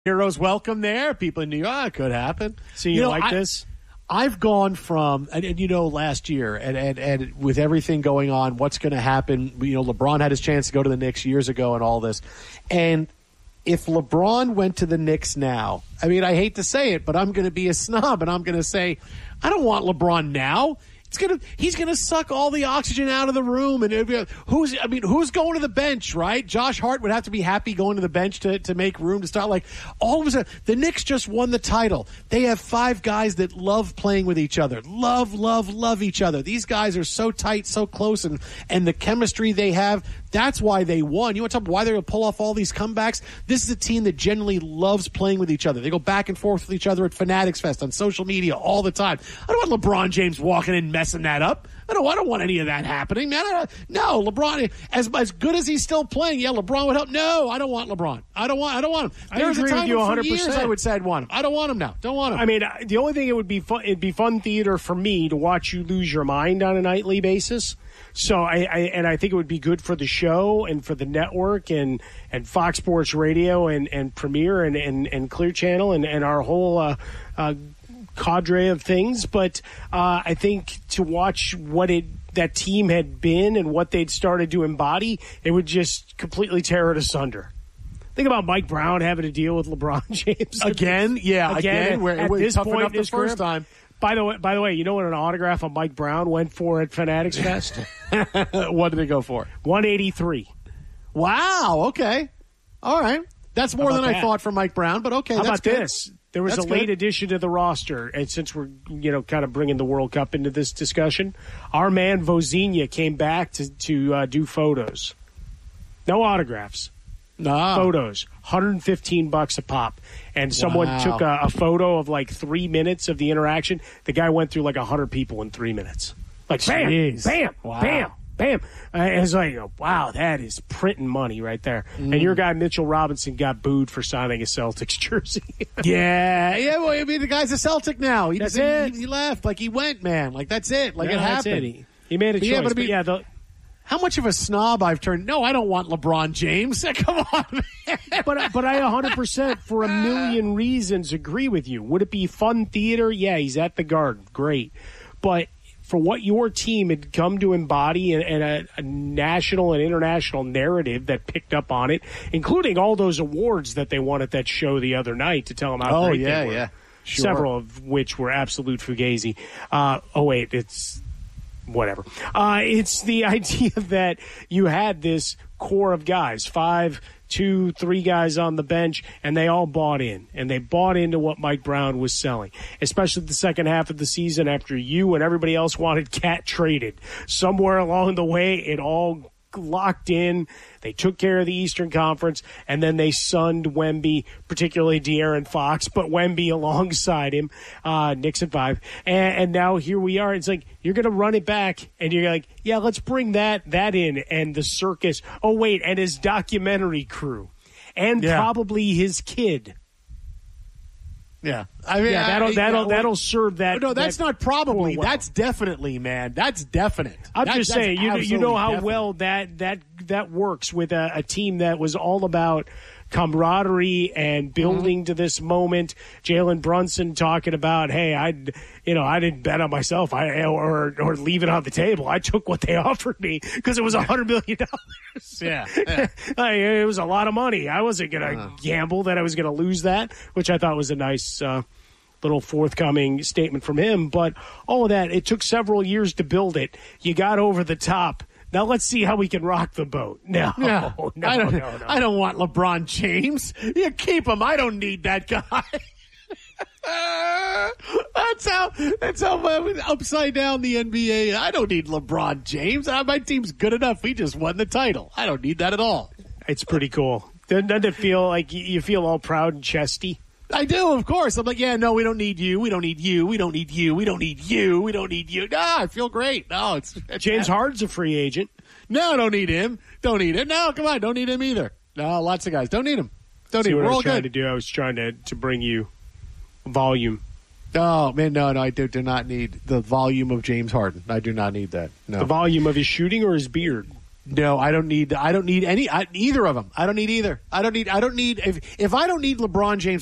Heroes welcome there. People in New York, could happen. So you like this? I've gone from, and last year, and with everything going on, what's going to happen, LeBron had his chance to go to the Knicks years ago and all this. And if LeBron went to the Knicks now, I hate to say it, but I'm going to be a snob, and I'm going to say, I don't want LeBron now. He's gonna suck all the oxygen out of the room, and who's going to the bench, right? Josh Hart would have to be happy going to the bench to make room to start. Like, all of a sudden, the Knicks just won the title. They have 5 guys that love playing with each other, love each other. These guys are so tight, so close, and the chemistry they have. That's why they won. You want to talk about why they're going to pull off all these comebacks? This is a team that generally loves playing with each other. They go back and forth with each other at Fanatics Fest on social media all the time. I don't want LeBron James walking in messing that up. I don't want any of that happening, man. No, LeBron, as good as he's still playing, LeBron would help. No, I don't want LeBron. I don't want him. I agree with you 100%. For years I would say I'd want him. I don't want him now. Don't want him. The only thing it'd be fun theater for me to watch you lose your mind on a nightly basis. So I think it would be good for the show and for the network and Fox Sports Radio and Premiere and Clear Channel and our whole cadre of things. But I think to watch what that team had been and what they'd started to embody, it would just completely tear it asunder. Think about Mike Brown having to deal with LeBron James again. Where at this point up the first time. By the way, you know what an autograph of Mike Brown went for at Fanatics Fest? What did it go for? $183. Wow. Okay. All right. That's more than I thought for Mike Brown, but okay. How That's about good. this? There was a late addition to the roster, and since we're kind of bringing the World Cup into this discussion, our man Vozinha came back to do photos. No autographs. No. Photos. $115 a pop. And someone took a photo of like 3 minutes of the interaction. The guy went through like 100 people in 3 minutes. Like, bam, bam, bam, bam. And it's like, wow, that is printing money right there. And your guy Mitchell Robinson got booed for signing a Celtics jersey. Yeah. Well, the guy's a Celtic now. He left. Like, he went, man. Like, that's it. Like, it happened. It. He made a choice. How much of a snob I've turned. No, I don't want LeBron James. Come on, man. But I 100% for a million reasons agree with you. Would it be fun theater? Yeah, he's at the Garden. Great. But for what your team had come to embody and a national and international narrative that picked up on it, including all those awards that they won at that show the other night to tell them how great they were. Sure. Several of which were absolute fugazi. It's whatever. It's the idea that you had this core of guys, 5, 2, 3 guys on the bench, and they all bought in. And they bought into what Mike Brown was selling, especially the second half of the season after you and everybody else wanted Cat traded. Somewhere along the way, it all locked in. They took care of the Eastern Conference, and then they sunned Wemby, particularly De'Aaron Fox, but Wemby alongside him, Knicks at 5. And now here we are. It's like you're going to run it back, and you're like, yeah, let's bring that in, and the circus. Oh, wait, and his documentary crew, and probably his kid. Yeah, that'll serve that. No, that's not probably. Well. That's definitely, man. That's definite. I'm just saying. You know how well that works with a team that was all about camaraderie and building to this moment. Jalen Brunson talking about, hey, I didn't bet on myself, or leave it on the table. I took what they offered me because it was $100 million. It was a lot of money. I wasn't going to gamble that I was going to lose that, which I thought was a nice little forthcoming statement from him. But all of that, it took several years to build it. You got over the top. Now let's see how we can rock the boat. No. I don't want LeBron James. You keep him. I don't need that guy. That's how upside down the NBA. I don't need LeBron James. My team's good enough. We just won the title. I don't need that at all. It's pretty cool. Doesn't it feel like you feel all proud and chesty? I do, of course. I'm like, yeah, no, we don't need you. We don't need you. We don't need you. We don't need you. We don't need you. No, I feel great. No, it's James Harden's a free agent. No, don't need him. Don't need him. No, come on, don't need him either. No, lots of guys don't need him. Don't need him. We're all good. I was trying to bring you volume. Oh man, no, I do not need the volume of James Harden. I do not need that. No, the volume of his shooting or his beard. No, I don't need either of them. I don't need either. If I don't need LeBron James